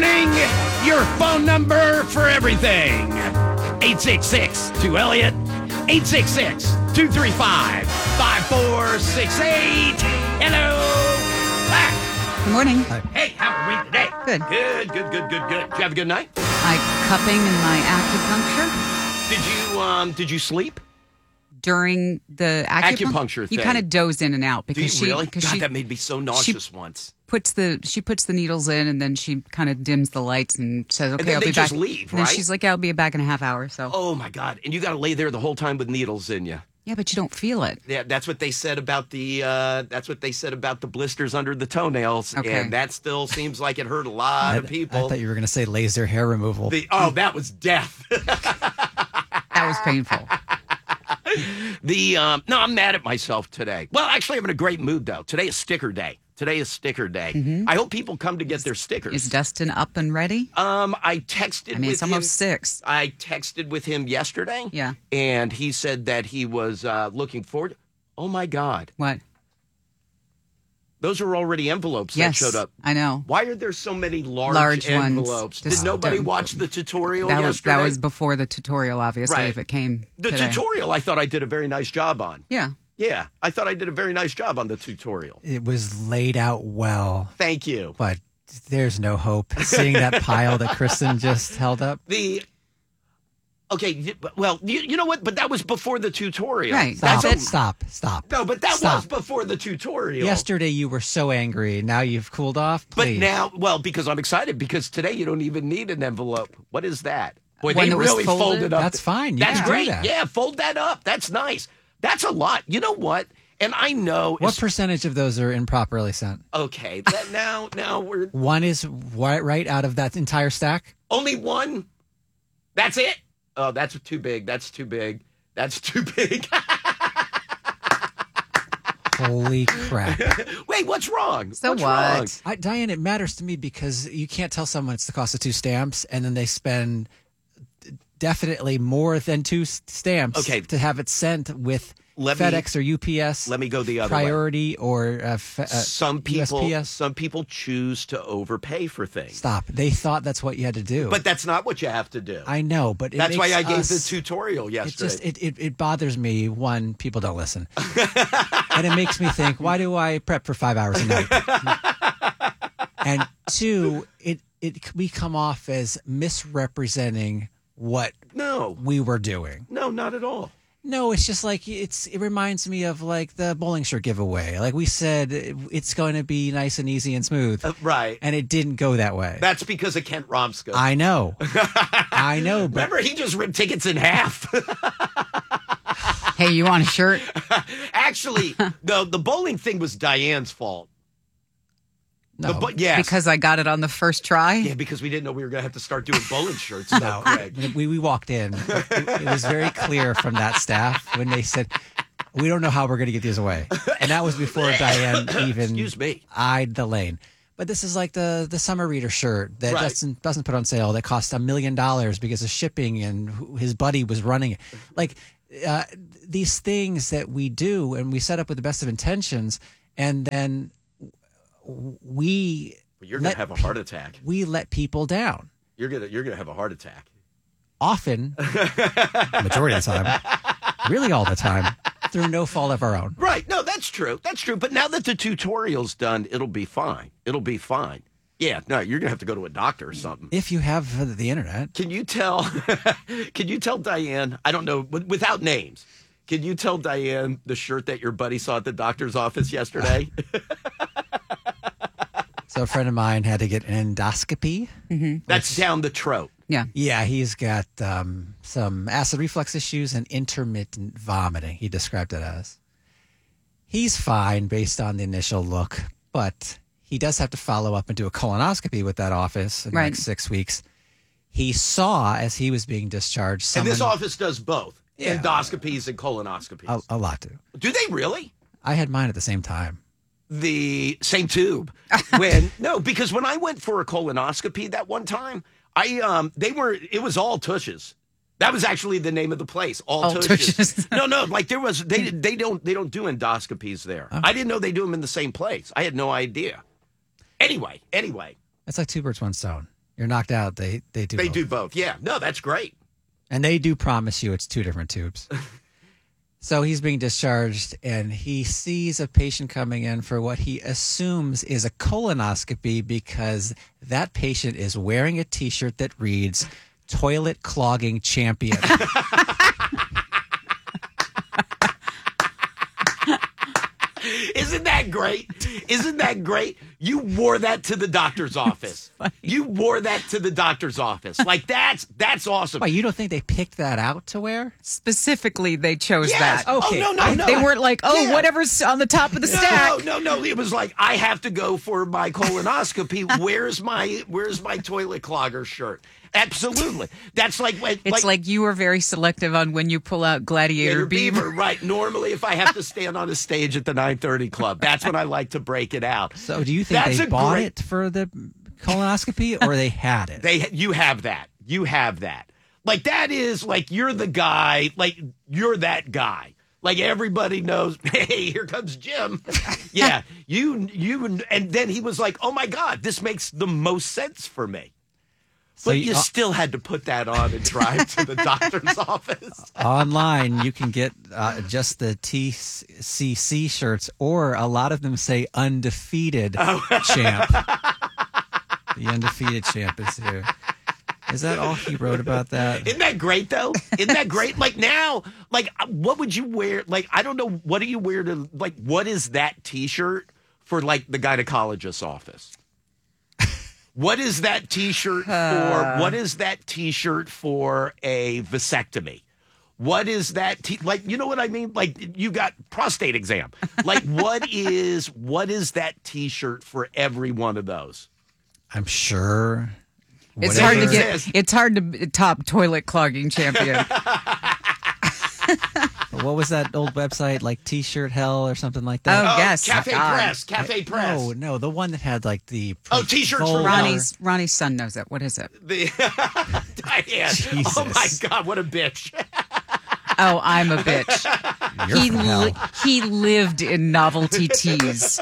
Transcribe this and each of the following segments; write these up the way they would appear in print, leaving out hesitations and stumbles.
morning, your phone number for everything. 866-2-ELLIOT, 866-235-5468. Hello. Ah. Good morning. Hey, how are we today? Good. Good. Did you have a good night? Cupping in my acupuncture Did you sleep? during the Acupuncture You thing. kind of doze in and out because Do you really? because God, she that made me so nauseous once. puts the needles in and then she kind of dims the lights and says, "Okay, then I'll they be just back." leave, and then right? she's like, "Yeah, I'll be back in a half hour." So Oh, my God. And you got to lay there the whole time with needles in you. yeah, but you don't feel it. Yeah, that's what they said about the blisters under the toenails, Okay. and that still seems like it hurt a lot of people. I thought you were going to say laser hair removal. That was death. That was painful. No, I'm mad at myself today. Well, actually, I'm in a great mood though. Today is sticker day. Mm-hmm. I hope people come to get their stickers. Is Dustin up and ready? I texted. I mean, with it's him. almost 6. I texted with him yesterday. Yeah. And he said that he was looking forward. Oh my God. What? Those are already envelopes Yes, that showed up. I know. Why are there so many large Large ones. envelopes? Did Just nobody don't- watch the tutorial That yesterday? was before the tutorial, obviously, Right. if it came The today. tutorial I thought I did a very nice job on. Yeah. Yeah, I thought I did a very nice job on the tutorial. It was laid out well, Thank you. but there's no hope. Seeing that pile that Kristen just held up. Well, you know what? But that was before the tutorial. Right. Stop. That's it. Stop. No, but that Stop. was before the tutorial. Yesterday you were so angry. Now you've cooled off. But Please. now, because I'm excited because today you don't even need an envelope. What is that? Boy, One they that was really folded? folded up. That's fine. You That's can do great. that. Yeah, fold that up. That's nice. That's a lot. You know what? And I know. What percentage of those are improperly sent? Okay, now we're One is right out of that entire stack. only one. That's it. Oh, that's too big. That's too big. Holy crap. Wait, what's wrong? So What's what? wrong? Diane, it matters to me because you can't tell someone it's the cost of 2 stamps and then they spend definitely more than 2 stamps Okay. to have it sent with Let me- FedEx or UPS. Let me go the other way. priority or Some USPS. people choose to overpay for things. Stop. They thought that's what you had to do. But that's not what you have to do. I know, but That's why I gave us, the tutorial It yesterday. just it bothers me. One, people don't listen, and it makes me think, why do I prep for 5 hours a night? And two, we come off as misrepresenting what No, we were doing. not at all. No, it's just like it reminds me of like the bowling shirt giveaway. Like we said, it's going to be nice and easy and smooth, Right. and it didn't go that way. That's because of Kent Romska. I know, but Remember, he just ripped tickets in half. Hey, you want a shirt? Actually, the bowling thing was Diane's fault. no. Yes. Because I got it on the first try? Yeah, because we didn't know we were going to have to start doing bowling shirts. No, Greg. We walked in. It was very clear from that staff when they said, "We don't know how we're going to get these away," and that was before Diane even Excuse me. eyed the lane. But this is like the summer reader shirt that Right. doesn't put on sale that cost $1 million because of shipping and his buddy was running it. Like these things that we do and we set up with the best of intentions, and then You're going to have a heart attack. we let people down. You're gonna have a heart attack. Often, majority of the time, really all the time, through no fault of our own. Right. No, that's true. But now that the tutorial's done, it'll be fine. Yeah. No, you're gonna have to go to a doctor or something. If you have the internet. Can you tell? Can you tell Diane? I don't know, without names. Can you tell Diane the shirt that your buddy saw at the doctor's office yesterday? So a friend of mine had to get an endoscopy. That's down the throat. Yeah. Yeah, he's got some acid reflux issues and intermittent vomiting, he described it as. He's fine based on the initial look, but he does have to follow up and do a colonoscopy with that office in Right. like 6 weeks. He saw, as he was being discharged, And this someone- office does both endoscopies and colonoscopies. a lot to. Do they really? I had mine at the same time. The same tube. Because when I went for a colonoscopy that one time, it was all tushes. That was actually the name of the place. All tushes. No, like they don't do endoscopies there. I didn't know they do them in the same place. I had no idea. Anyway. It's like 2 birds, 1 stone. you're knocked out, they do They both. do both. Yeah. No, that's great. And they do promise you it's 2 different tubes. So he's being discharged, and he sees a patient coming in for what he assumes is a colonoscopy because that patient is wearing a T-shirt that reads, "Toilet Clogging Champion." Isn't that great? Isn't that great? You wore that to the doctor's office. You wore that to the doctor's office. Like, that's awesome. Why, you don't think they picked that out to wear? Specifically, they chose Yes. that. Okay. Oh, no. They weren't like, Yeah. whatever's on the top of the stack. No. It was like, I have to go for my colonoscopy. Where's my toilet clogger shirt? Absolutely. That's like when It's like you were very selective on when you pull out Gladiator Beaver. Right. Normally, if I have to stand on a stage at the 9:30 Club, that's when I like to break it out. So do you think That's they a bought great- it for the colonoscopy or they had it? You have that. You have that. Like, that is like, you're the guy. Like, you're that guy. Like, everybody knows. Hey, here comes Jim. Yeah, you. And then he was like, "Oh my God, this makes the most sense for me." But you still had to put that on and drive to the doctor's office. Online, you can get just the TCC shirts, or a lot of them say "Undefeated Champ." The undefeated champ is here. Is that all he wrote about that? Isn't that great, though? Isn't that great? Like, now, like, what would you wear? Like, I don't know. What do you wear to, like, what is that T-shirt for, like, the gynecologist's office? What is that T-shirt for? What is that T-shirt for a vasectomy? What is that? Like, you know what I mean? Like, you got prostate exam. Like, what is that T-shirt for every one of those? I'm sure. It's whatever- hard to get. It's hard to top Toilet Clogging Champion. What was that old website, like T-shirt Hell or something like that? Oh, yes. Cafe God. Press. Cafe Press. No, the one that had like the T-shirts for Volar- Ronnie's son knows it. What is it? Diane. Jesus. Oh my God, what a bitch. Oh, I'm a bitch. You're from hell. He lived in novelty teas.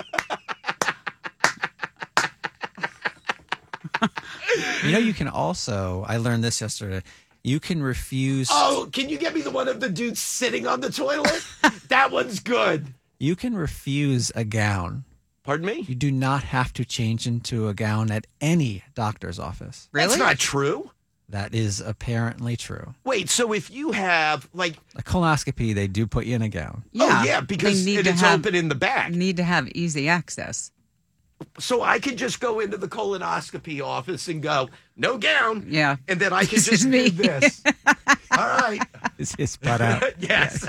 You know, you can also, I learned this yesterday, you can refuse. Oh, can you get me the one of the dude sitting on the toilet? That one's good. You can refuse a gown. Pardon me? You do not have to change into a gown at any doctor's office. Really? That's not true. That is apparently true. Wait, so if you have, like, A colonoscopy, they do put you in a gown. because they need to it's have- open in the back. Need to have easy access. So I could just go into the colonoscopy office and go, no gown. Yeah. And then I can This just is me. do this. All right. Is his butt out? Yes.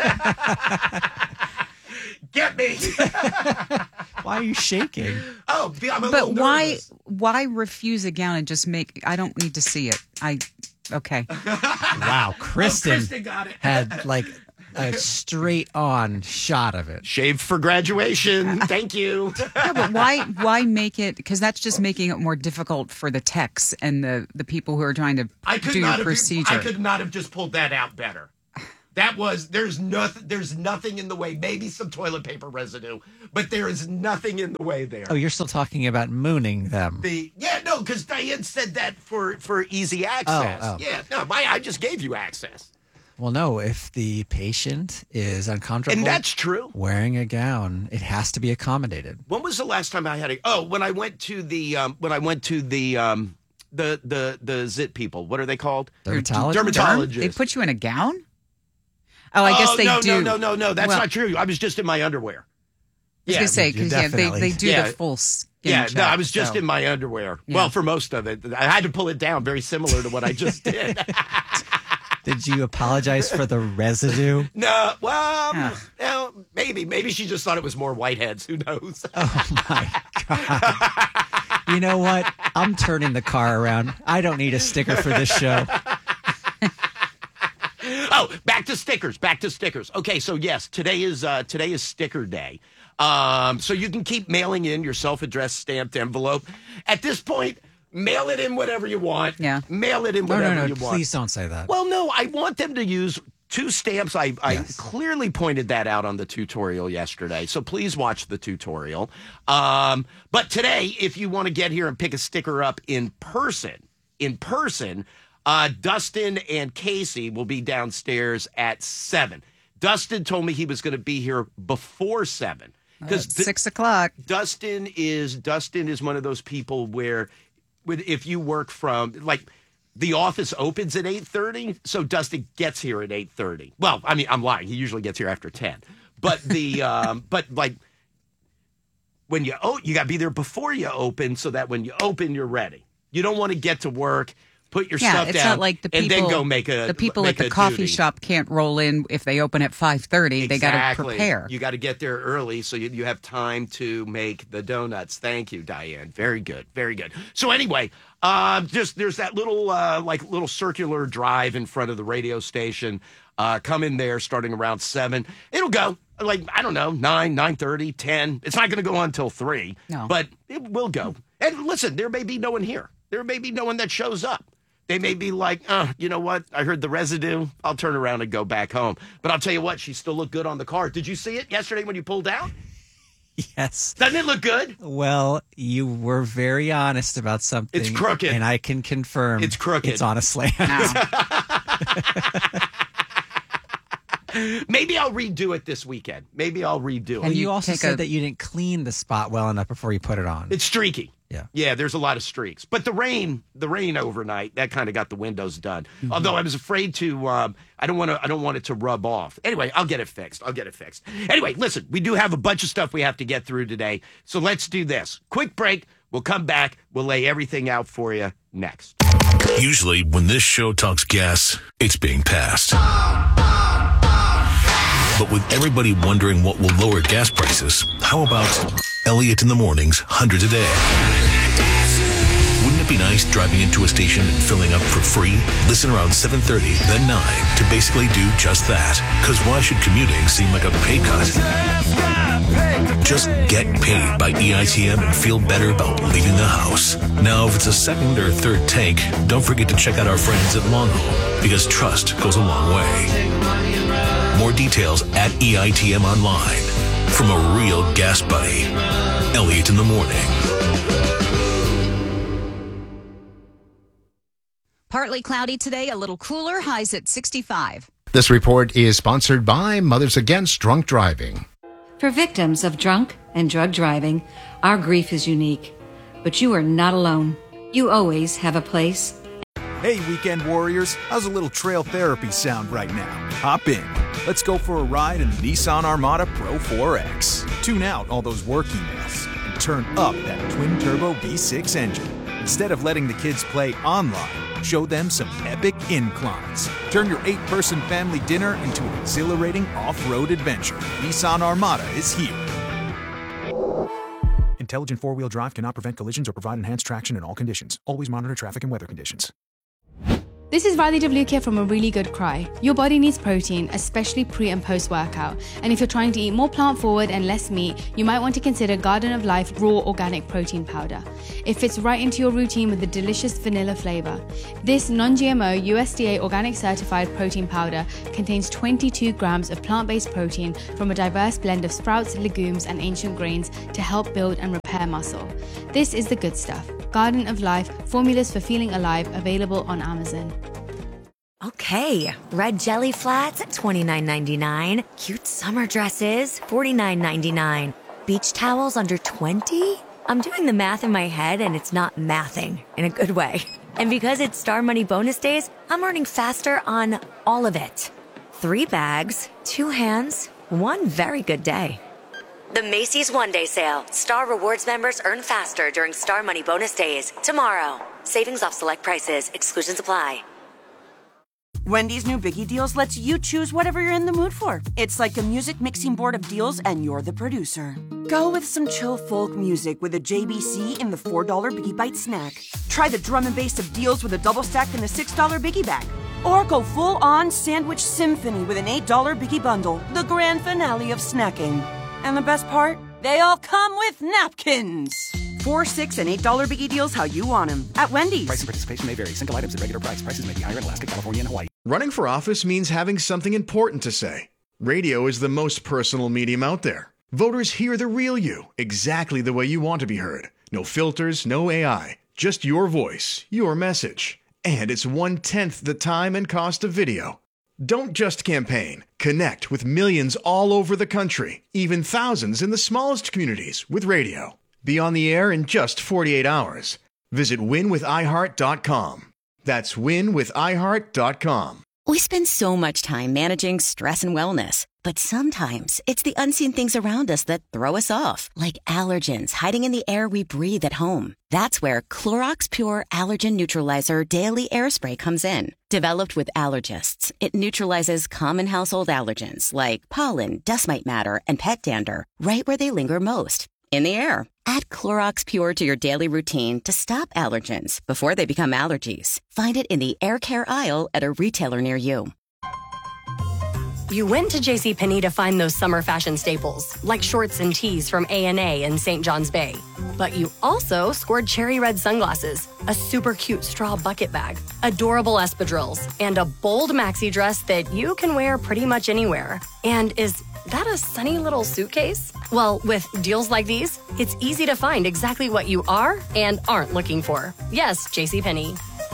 Get me. Why are you shaking? Oh, I'm a But little why nervous. refuse a gown and just make? I don't need to see it. Okay. Wow, Kristen Kristen got it. had like a straight on shot of it. Shaved for graduation. Thank you. Yeah, but why make it? Because that's just making it more difficult for the techs and the people who are trying to do your procedure. I could not have just pulled that out better. That was there's nothing in the way. Maybe some toilet paper residue, but there is nothing in the way there. Oh, you're still talking about mooning them. Because Diane said that for easy access. Oh. Yeah, no, I just gave you access, Well, no, if the patient is uncomfortable and that's true. wearing a gown, it has to be accommodated. When was the last time I had when I went to the zit people? What are they called? Dermatologists. They put you in a gown. Oh, I guess they do. No. That's not true. I was just in my underwear. I was gonna say you because definitely- they do the full skin. Yeah, check, no, I was just so. in my underwear. Yeah. Well, for most of it, I had to pull it down, very similar to what I just did. Did you apologize for the residue? No, well, Yeah. no, maybe she just thought it was more whiteheads. Who knows? Oh my God. You know what? I'm turning the car around. I don't need a sticker for this show. Oh, back to stickers. Okay, so yes, today is sticker day. So you can keep mailing in your self-addressed stamped envelope. At this point, mail it in whatever you want. Yeah. Mail it in whatever No, you want. please don't say that. Well, no, I want them to use 2 stamps. I Yes. clearly pointed that out on the tutorial yesterday, so please watch the tutorial. But today, if you want to get here and pick a sticker up in person, in person. Dustin and Casey will be downstairs at 7. Dustin told me he was going to be here before 7. Because 6 o'clock. Dustin is one of those people where if you work from, like, the office opens at 8:30, so Dustin gets here at 8:30. Well, I mean, I'm lying. He usually gets here after 10. But when you got to be there before you open so that when you open, you're ready. You don't want to get to work, put your stuff down, it's not like the people, and then go make the people at the coffee shop can't roll in if they open at 5:30. They got to prepare. You got to get there early so you have time to make the donuts. Thank you, Diane. Very good, very good. So anyway, there's that little circular drive in front of the radio station. Come in there starting around 7. It'll go I don't know, 9, 9:30, 10. It's not going to go on until 3. No, but it will go. And listen, there may be no one here. There may be no one that shows up. They may be like, you know what? I heard the residue. I'll turn around and go back home. But I'll tell you what, she still looked good on the car. Did you see it yesterday when you pulled out? Yes. Doesn't it look good? Well, you were very honest about something. It's crooked. And I can confirm it's crooked. It's on a slant. Maybe I'll redo it this weekend. Maybe I'll redo it. And you also said that you didn't clean the spot well enough before you put it on. It's streaky. Yeah. Yeah, there's a lot of streaks. But the rain overnight, that kind of got the windows done. Mm-hmm. Although I was afraid to I don't want it to rub off. Anyway, I'll get it fixed. Anyway, listen, we do have a bunch of stuff we have to get through today. So let's do this. Quick break. We'll come back. We'll lay everything out for you next. Usually when this show talks gas, it's being passed. But with everybody wondering what will lower gas prices, how about Elliot in the Morning's Hundreds a Day? Wouldn't it be nice driving into a station and filling up for free? Listen around 7:30, then 9 to basically do just that. Because why should commuting seem like a pay cut? Just get paid by EITM and feel better about leaving the house. Now, if it's a second or third tank, don't forget to check out our friends at Longhole, because trust goes a long way. More details at EITM Online. From a real gas buddy, Elliot in the Morning. Partly cloudy today, a little cooler, highs at 65. This report is sponsored by Mothers Against Drunk Driving. For victims of drunk and drug driving, our grief is unique. But you are not alone. You always have a place. Hey, weekend warriors, how's a little trail therapy sound right now? Hop in. Let's go for a ride in the Nissan Armada Pro 4X. Tune out all those work emails and turn up that twin-turbo V6 engine. Instead of letting the kids play online, show them some epic inclines. Turn your 8-person family dinner into an exhilarating off-road adventure. Nissan Armada is here. Intelligent four-wheel drive cannot prevent collisions or provide enhanced traction in all conditions. Always monitor traffic and weather conditions. This is Riley WK from A Really Good Cry. Your body needs protein, especially pre and post workout. And if you're trying to eat more plant forward and less meat, you might want to consider Garden of Life Raw Organic Protein Powder. It fits right into your routine with a delicious vanilla flavor. This non-GMO USDA organic certified protein powder contains 22 grams of plant-based protein from a diverse blend of sprouts, legumes, and ancient grains to help build and repair muscle. This is the good stuff. Garden of Life, formulas for feeling alive, available on Amazon. Okay, red jelly flats at $29.99. Cute summer dresses, $49.99. Beach towels under $20? I'm doing the math in my head and it's not mathing in a good way. And because it's Star Money bonus days, I'm earning faster on all of it. 3 bags, 2 hands, 1 very good day. The Macy's One Day Sale. Star Rewards members earn faster during Star Money bonus days. Tomorrow. Savings off select prices. Exclusions apply. Wendy's new Biggie Deals lets you choose whatever you're in the mood for. It's like a music mixing board of deals and you're the producer. Go with some chill folk music with a JBC in the $4 Biggie Bite snack. Try the drum and bass of deals with a double stack in the $6 Biggie Bag. Or go full-on sandwich symphony with an $8 Biggie Bundle, the grand finale of snacking. And the best part? They all come with napkins. $4, $6, and $8 Biggie Deals how you want them at Wendy's. Price and participation may vary. Single items at regular price. Prices may be higher in Alaska, California, and Hawaii. Running for office means having something important to say. Radio is the most personal medium out there. Voters hear the real you, exactly the way you want to be heard. No filters, no AI. Just your voice, your message. And it's 1/10 the time and cost of video. Don't just campaign. Connect with millions all over the country, even thousands in the smallest communities with radio. Be on the air in just 48 hours. Visit winwithiheart.com. That's winwithiheart.com. We spend so much time managing stress and wellness, but sometimes it's the unseen things around us that throw us off, like allergens hiding in the air we breathe at home. That's where Clorox Pure Allergen Neutralizer Daily Air Spray comes in. Developed with allergists, it neutralizes common household allergens like pollen, dust mite matter, and pet dander right where they linger most, in the air. Add Clorox Pure to your daily routine to stop allergens before they become allergies. Find it in the air care aisle at a retailer near you. You went to JCPenney to find those summer fashion staples, like shorts and tees from A&A in St. John's Bay. But you also scored cherry red sunglasses, a super cute straw bucket bag, adorable espadrilles, and a bold maxi dress that you can wear pretty much anywhere. And is that a sunny little suitcase? Well, with deals like these, it's easy to find exactly what you are and aren't looking for. Yes, JCPenney.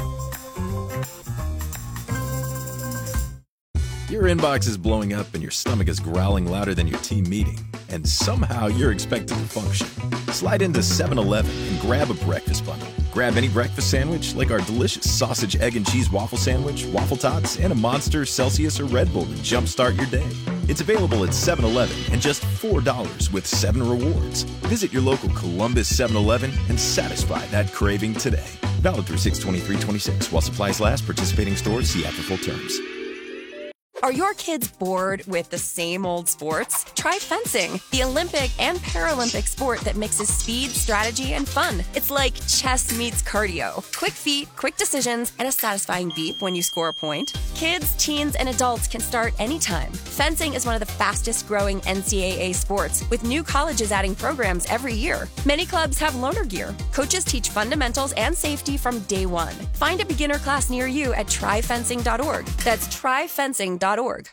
Your inbox is blowing up and your stomach is growling louder than your team meeting, and somehow you're expected to function. Slide into 7-Eleven and grab a breakfast bundle. Grab any breakfast sandwich like our delicious sausage, egg, and cheese waffle sandwich, waffle tots, and a Monster, Celsius, or Red Bull to jumpstart your day. It's available at 7-Eleven and just $4 with 7 rewards. Visit your local Columbus 7-Eleven and satisfy that craving today. Valid through 6/23/26. While supplies last, participating stores see after full terms. Are your kids bored with the same old sports? Try fencing, the Olympic and Paralympic sport that mixes speed, strategy, and fun. It's like chess meets cardio. Quick feet, quick decisions, and a satisfying beep when you score a point. Kids, teens, and adults can start anytime. Fencing is one of the fastest growing NCAA sports, with new colleges adding programs every year. Many clubs have loaner gear. Coaches teach fundamentals and safety from day one. Find a beginner class near you at tryfencing.org. That's tryfencing.org.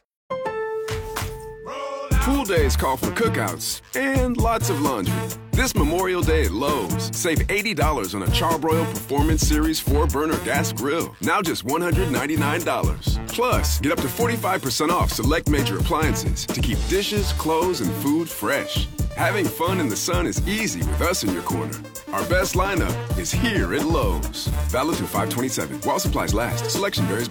Pool days call for cookouts and lots of laundry. This Memorial Day at Lowe's, save $80 on a Charbroil Performance Series 4-burner gas grill, now just $199. Plus, get up to 45% off select major appliances to keep dishes, clothes, and food fresh. Having fun in the sun is easy with us in your corner. Our best lineup is here at Lowe's. Valid through 5/27. While supplies last. Selection varies by